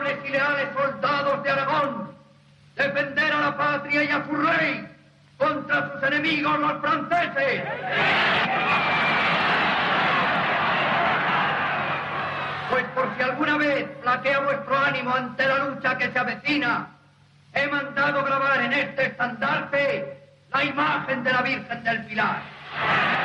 honorables y leales soldados de Aragón, defender a la patria y a su rey contra sus enemigos los franceses. Pues por si alguna vez flaquea vuestro ánimo ante la lucha que se avecina, he mandado grabar en este estandarte la imagen de la Virgen del Pilar.